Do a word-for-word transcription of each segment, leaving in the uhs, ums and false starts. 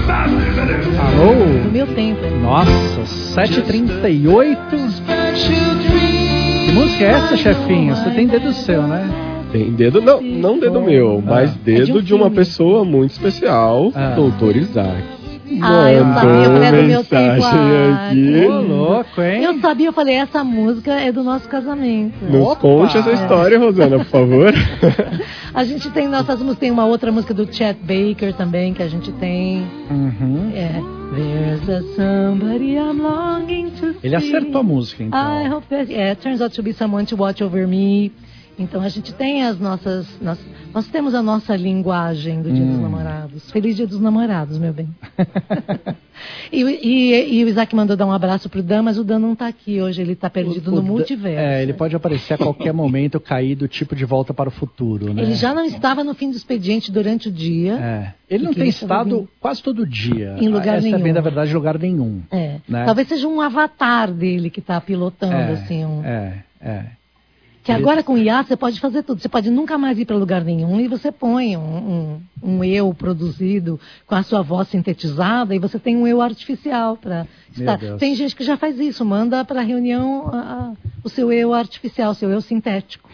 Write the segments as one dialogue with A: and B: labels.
A: Alô?
B: No meu tempo.
A: Nossa, sete e trinta e oito. Que música é essa, chefinho? Você tem dedo seu, né?
C: Tem dedo, não, não dedo meu, mas
A: Ah.
C: dedo
B: É de um
C: de uma
B: filme.
C: pessoa muito especial,
A: Ah.
C: doutor Isaac.
B: Ah, eu sabia, eu falei, é do meu tempo.
C: mensagem
B: Ah,
C: aqui.
A: Ô, louco, hein?
B: Eu sabia, eu falei, essa música é do nosso casamento.
C: Nos
A: Opa!
C: conte essa história, Rosana, por favor.
B: A gente tem nossas músicas, tem uma outra música do Chet Baker também, que a gente tem.
A: Uhum.
B: É. There's a somebody I'm longing to see.
A: Ele acertou a música, então.
B: I hope that, é, turns out to be someone to watch over me. Então a gente tem as nossas, nós, nós temos a nossa linguagem do Dia
A: Hum.
B: dos Namorados. Feliz Dia dos Namorados, meu bem. e, e, e o Isaac mandou dar um abraço pro Dan, mas o Dan não tá aqui hoje, ele tá perdido
A: O- o
B: no
A: Da-
B: multiverso.
A: É, ele pode aparecer a qualquer momento, cair do tipo de volta para o futuro, né?
B: Ele já não estava no fim do expediente durante o dia.
A: É. Ele não
B: E que
A: tem
B: ele estava
A: estado
B: vindo.
A: quase todo dia.
B: Em lugar
A: Essa é bem,
B: nenhum.
A: da verdade, lugar nenhum.
B: É.
A: Né?
B: Talvez seja um avatar dele que tá pilotando,
A: É,
B: assim. Um...
A: é, é.
B: Que agora com o I A você pode fazer tudo. Você pode nunca mais ir para lugar nenhum e você põe um, um, um eu produzido com a sua voz sintetizada e você tem um eu artificial para estar.
A: Deus.
B: Tem gente que já faz isso, manda para a reunião a- a- o seu eu artificial, o seu eu sintético.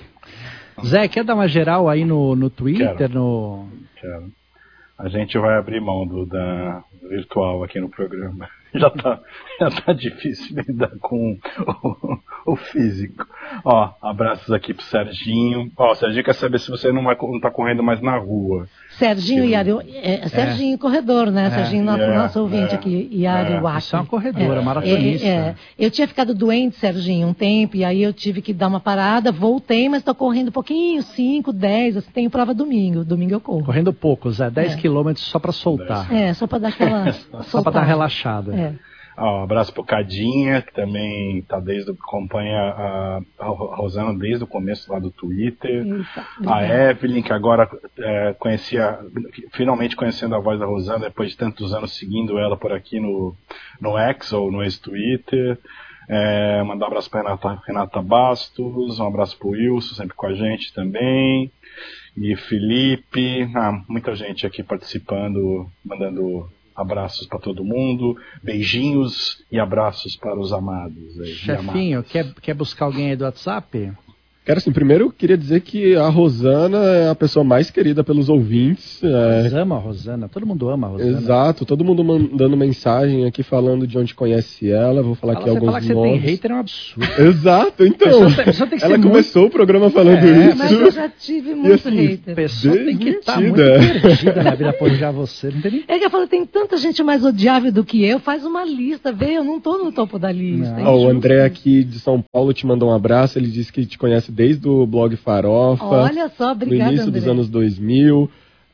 A: Zé, quer dar uma geral aí no, no Twitter?
D: Quero.
A: No...
D: Quero. A gente vai abrir mão do da virtual aqui no programa. Já tá, já tá difícil lidar com o, o físico. Ó, abraços aqui pro Serginho. Ó, o Serginho quer saber se você não, vai, não tá correndo mais na rua.
B: Serginho
D: Sim.
B: Iari, é, Serginho Corredor, né?
A: É.
B: Serginho, nosso,
D: É,
B: nosso ouvinte
D: é,
B: aqui, Iari
D: é.
B: Waki.
A: Você é uma corredora, maratonista.
B: É, é. Eu tinha ficado doente, Serginho, um tempo, e aí eu tive que dar uma parada, voltei, mas tô correndo um pouquinho, cinco, dez, assim, tenho prova domingo, domingo eu corro.
A: Correndo pouco, Zé, dez
B: É.
A: quilômetros só pra soltar.
B: É, só pra dar aquela...
A: Só pra dar relaxada.
B: É.
D: Ó, um abraço pro Cadinha, que também tá desde, acompanha a, a Rosana desde o começo lá do Twitter.
B: Eita,
D: A
B: obrigada.
D: Evelyn, que agora é, conhecia, finalmente conhecendo a voz da Rosana, depois de tantos anos seguindo ela por aqui no, no X ou no ex-Twitter. É, mandar um abraço pra Renata, Renata Bastos, um abraço pro Wilson, sempre com a gente também. E Felipe, ah, muita gente aqui participando, mandando abraços para todo mundo, beijinhos e abraços para os amados. aí, e
A: Chefinho,
D: amadas.
A: quer, quer buscar alguém aí do WhatsApp?
C: Quero assim, primeiro eu queria dizer que a Rosana é a pessoa mais querida pelos ouvintes. é,
A: Você ama a Rosana? Todo mundo ama a Rosana.
C: Exato, todo mundo mandando mensagem aqui falando de onde conhece ela. Vou falar
A: Fala,
C: aqui
A: você
C: alguns
A: falar que você tem
C: nomes.
A: hater é um absurdo.
C: Exato, então.
A: Pessoa tem- pessoa tem que
C: ela
A: ser
C: começou o programa falando
A: É,
C: isso.
B: Mas eu já tive muito
C: assim,
B: hater.
A: A pessoa tem que estar muito
C: Desmentida.
A: perdida na vida pra odiar você. Não tem nem...
B: É que eu falo, tem tanta gente mais odiável do que eu, faz uma lista, vê, eu não tô no topo da lista.
A: Não.
B: é
C: Ó, o
B: injusto.
C: André aqui de São Paulo te mandou um abraço. Ele disse que te conhece desde o blog Farofa.
B: Olha só,
C: no
B: obrigada,
C: início
B: André.
C: dos anos dois mil.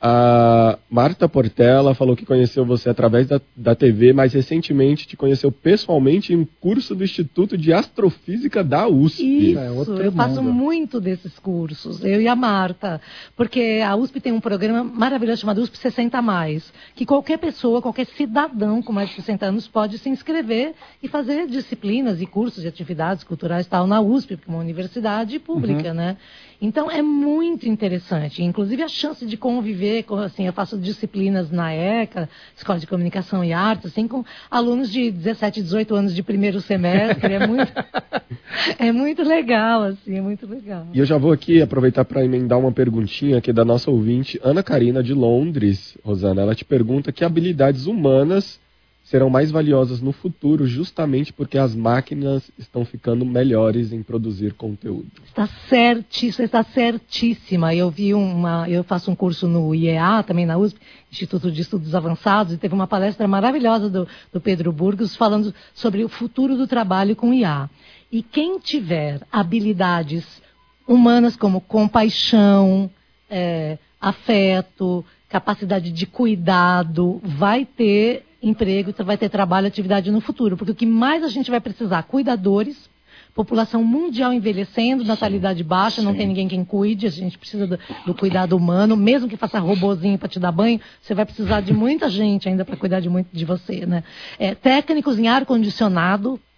C: A Marta Portela falou que conheceu você através da, da T V, mas recentemente te conheceu pessoalmente em um curso do Instituto de Astrofísica da U S P.
B: Isso,
A: É outro
B: eu faço
A: mundo.
B: muito desses cursos, eu e a Marta, porque a U S P tem um programa maravilhoso chamado U S P sessenta mais, que qualquer pessoa, qualquer cidadão com mais de sessenta anos pode se inscrever e fazer disciplinas e cursos e atividades culturais e tal na U S P, porque é uma universidade pública, né? Então é muito interessante, inclusive a chance de conviver, com, assim, eu faço disciplinas na ECA, Escola de Comunicação e Artes, assim, com alunos de dezessete, dezoito anos de primeiro semestre, é muito, é muito legal, assim, é muito legal.
C: E eu já vou aqui aproveitar para emendar uma perguntinha aqui da nossa ouvinte, Ana Karina de Londres. Rosana, ela te pergunta que habilidades humanas serão mais valiosas no futuro, justamente porque as máquinas estão ficando melhores em produzir conteúdo.
B: Está certíssima, está certíssima. Eu vi uma, eu faço um curso no I E A, também na U S P, Instituto de Estudos Avançados, e teve uma palestra maravilhosa do, do Pedro Burgos falando sobre o futuro do trabalho com I A. E quem tiver habilidades humanas como compaixão, é, afeto, capacidade de cuidado, vai ter emprego, vai ter trabalho, atividade no futuro. Porque o que mais a gente vai precisar? Cuidadores, população mundial envelhecendo, natalidade baixa, não
D: sim.
B: tem ninguém quem cuide, a gente precisa do, do cuidado humano, mesmo que faça robozinho para te dar banho, você vai precisar de muita gente ainda para cuidar de muito de você, né? É, técnicos em ar-condicionado,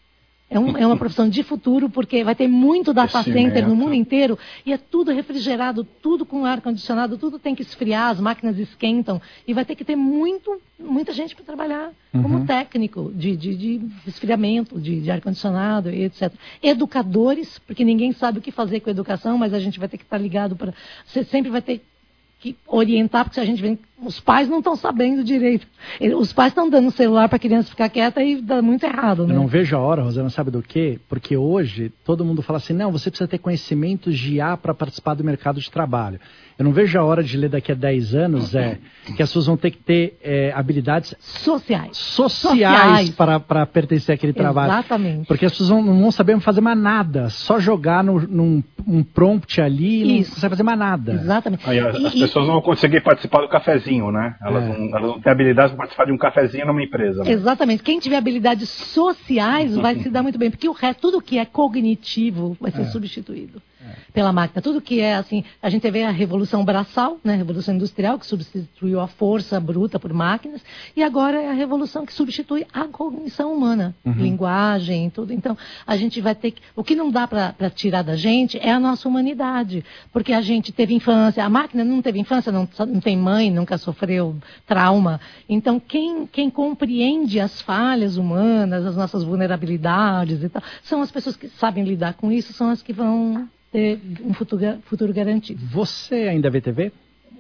B: É, um, é uma profissão de futuro, porque vai ter muito data center no mundo inteiro e é tudo refrigerado, tudo com ar-condicionado, tudo tem que esfriar, as máquinas esquentam e vai ter que ter muito, muita gente para trabalhar uhum. como técnico de, de, de esfriamento, de, de ar-condicionado e etcétera. Educadores, porque ninguém sabe o que fazer com a educação, mas a gente vai ter que estar ligado para... Você sempre vai ter que orientar, porque se a gente vem, os pais não estão sabendo direito. Os pais estão dando celular para a criança ficar quieta e dá muito errado, né?
A: Eu não vejo a hora, Rosana, sabe do quê? Porque hoje todo mundo fala assim, não, você precisa ter conhecimentos de I A para participar do mercado de trabalho. Eu não vejo a hora de ler daqui a dez anos é, que as pessoas vão ter que ter é, habilidades
B: sociais,
A: sociais, sociais. para pertencer àquele trabalho.
B: Exatamente.
A: Porque as pessoas não vão saber fazer mais nada, só jogar no, num um prompt ali e não consegue fazer mais nada.
B: Exatamente.
D: Aí, as, e, as pessoas não vão conseguir participar do cafezinho, né? Elas, é. não, elas não têm habilidade para participar de um cafezinho numa empresa. Né?
B: Exatamente. Quem tiver habilidades sociais vai se dar muito bem, porque o resto, tudo que é cognitivo vai ser é. substituído é. pela máquina. Tudo que é assim, a gente vê a revolução braçal, né? A revolução industrial, que substituiu a força bruta por máquinas, e agora é a revolução que substitui a cognição humana, uhum. linguagem, tudo. Então, a gente vai ter que... O que não dá para tirar da gente é a nossa humanidade, porque a gente teve infância, a máquina não teve infância, não, não tem mãe, nunca sofreu trauma. Então, quem, quem compreende as falhas humanas, as nossas vulnerabilidades e tal, são as pessoas que sabem lidar com isso, são as que vão ter um futuro, futuro garantido.
A: Você ainda vê T V?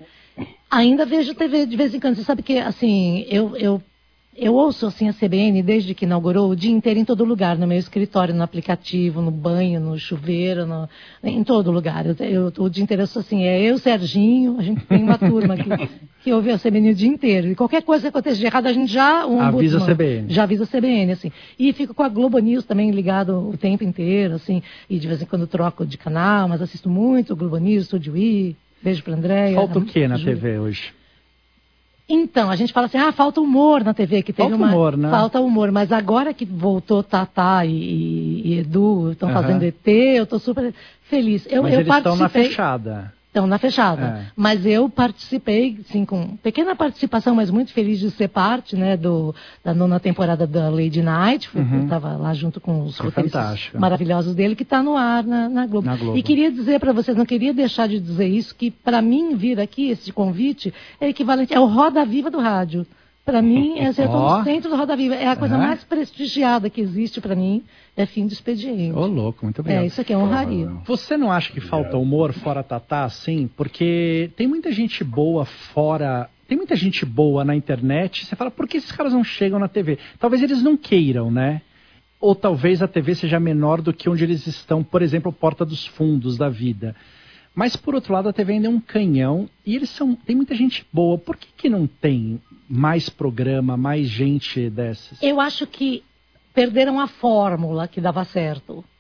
B: Ainda vejo T V de vez em quando. Você sabe que, assim, eu... eu Eu ouço assim a C B N desde que inaugurou o dia inteiro em todo lugar, no meu escritório, no aplicativo, no banho, no chuveiro, no, em todo lugar. Eu, eu, o dia inteiro eu sou assim, é eu, Serginho, a gente tem uma turma que, que ouve a C B N o dia inteiro. E qualquer coisa que aconteça de errado, a gente já... Um
A: avisa a C B N.
B: Já avisa a C B N, assim. E fico com a Globo News também ligado o tempo inteiro, assim. E de vez em quando troco de canal, mas assisto muito o Globo News, Estúdio I, beijo pra Andréia.
A: Falta o que na T V hoje?
B: Então, a gente fala assim, ah, falta humor na T V. Que teve
A: falta
B: uma...
A: humor, né?
B: Falta humor, mas agora que voltou Tatá e, e, e Edu, estão uhum. fazendo E T, eu estou super feliz. Eu,
A: mas
B: eu
A: eles estão na fechada.
B: Estão na fechada. É. Mas eu participei, sim, com pequena participação, mas muito feliz de ser parte, né, do, da nona temporada da Lady Night. Uhum. Eu estava lá junto com os roteiristas maravilhosos dele, que está no ar na, na, Globo. na Globo. E queria dizer para vocês, não queria deixar de dizer isso, que para mim vir aqui, esse convite, é equivalente, é o Roda Viva do rádio. Para mim, é, eu estou no centro do Roda Viva. É a coisa é. mais prestigiada que existe para mim, é fim do expediente.
A: Ô, louco, muito obrigado.
B: É, isso aqui é honraria.
A: Você não acha que falta humor fora Tatá, assim? Porque tem muita gente boa fora... Tem muita gente boa na internet. Você fala, por que esses caras não chegam na T V? Talvez eles não queiram, né? Ou talvez a T V seja menor do que onde eles estão, por exemplo, Porta dos Fundos da vida. Mas, por outro lado, a T V ainda é um canhão e eles são... Tem muita gente boa. Por que que não tem mais programa, mais gente dessas?
B: Eu acho que perderam a fórmula que dava certo.